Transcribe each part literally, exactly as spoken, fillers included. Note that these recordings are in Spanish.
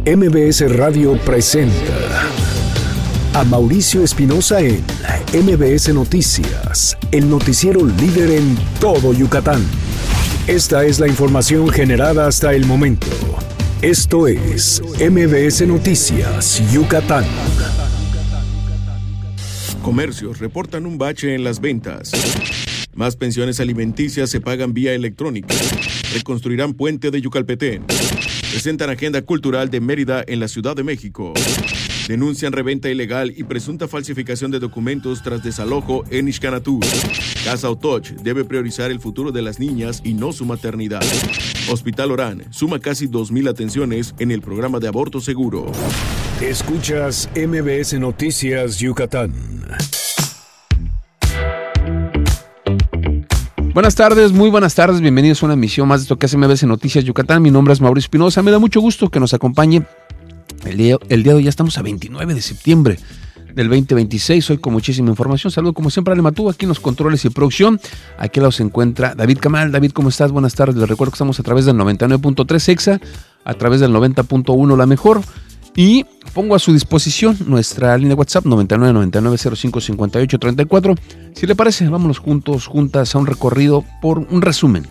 M B S Radio presenta a Mauricio Espinosa en M B S Noticias, el noticiero líder en todo Yucatán. Esta es la información generada hasta el momento. Esto es M B S Noticias Yucatán. Comercios reportan un bache en las ventas. Más pensiones alimenticias se pagan vía electrónica. Reconstruirán puente de Yucalpetén. Presentan agenda cultural de Mérida en la Ciudad de México. Denuncian reventa ilegal y presunta falsificación de documentos tras desalojo en Ixcanatú. Casa Otoch debe priorizar el futuro de las niñas y no su maternidad. Hospital Orán suma casi dos mil atenciones en el programa de aborto seguro. Escuchas M B S Noticias Yucatán. Buenas tardes, muy buenas tardes, bienvenidos a una emisión más de esto que hace M B S Noticias Yucatán. Mi nombre es Mauricio Espinosa, me da mucho gusto que nos acompañe el día, el día de hoy. Ya estamos a veintinueve de septiembre del veinte veintiséis, hoy con muchísima información. Saludo como siempre a Ale Matú, aquí en los controles y producción. Aquí al lado se encuentra David Camal. David, ¿cómo estás? Buenas tardes, les recuerdo que estamos a través del noventa y nueve punto tres Exa, a través del noventa punto uno La Mejor. Y pongo a su disposición nuestra línea de WhatsApp noventa y nueve, noventa y nueve, cero cinco, cincuenta y ocho, treinta y cuatro. Si le parece, vámonos juntos, juntas a un recorrido por un resumen.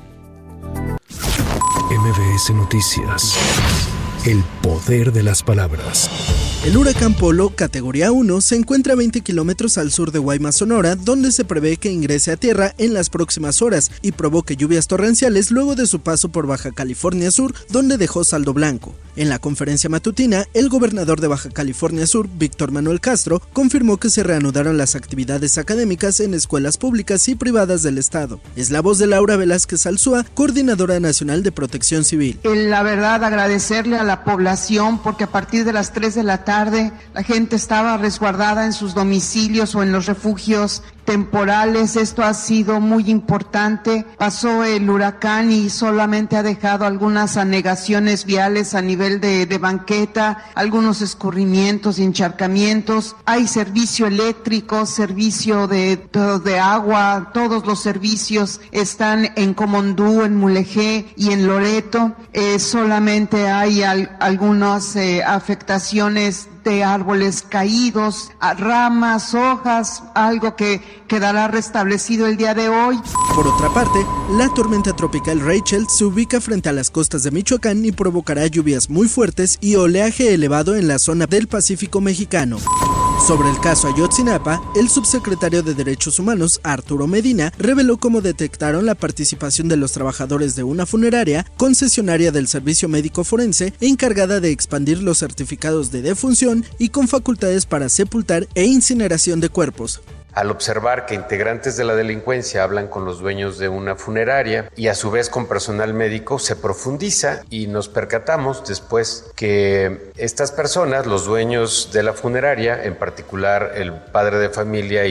M B S Noticias. El poder de las palabras. El huracán Polo, categoría uno, se encuentra a veinte kilómetros al sur de Guaymas, Sonora, donde se prevé que ingrese a tierra en las próximas horas y provoque lluvias torrenciales luego de su paso por Baja California Sur, donde dejó saldo blanco. En la conferencia matutina, el gobernador de Baja California Sur, Víctor Manuel Castro, confirmó que se reanudaron las actividades académicas en escuelas públicas y privadas del estado. Es la voz de Laura Velázquez Alzúa, coordinadora nacional de Protección Civil. La verdad, agradecerle a la población porque a partir de las tres de la tarde la gente estaba resguardada en sus domicilios o en los refugios temporales. Esto ha sido muy importante. Pasó el huracán y solamente ha dejado algunas anegaciones viales a nivel de, de banqueta, algunos escurrimientos y encharcamientos. Hay servicio eléctrico, servicio de, de agua, todos los servicios están en Comondú, en Mulegé y en Loreto. Eh, solamente hay al, algunas eh, afectaciones de árboles caídos, ramas, hojas, algo que quedará restablecido el día de hoy. Por otra parte, la tormenta tropical Rachel se ubica frente a las costas de Michoacán y provocará lluvias muy fuertes y oleaje elevado en la zona del Pacífico mexicano. Sobre el caso Ayotzinapa, el subsecretario de Derechos Humanos, Arturo Medina, reveló cómo detectaron la participación de los trabajadores de una funeraria, concesionaria del servicio médico forense, encargada de expandir los certificados de defunción y con facultades para sepultar e incineración de cuerpos. Al observar que integrantes de la delincuencia hablan con los dueños de una funeraria y a su vez con personal médico, se profundiza y nos percatamos después que estas personas, los dueños de la funeraria, en particular el padre de familia